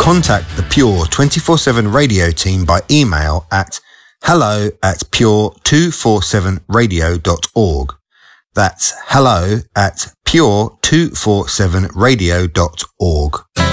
contact the Pure 24/7 radio team by email at hello@pure247radio.org. That's hello@pure247radio.org.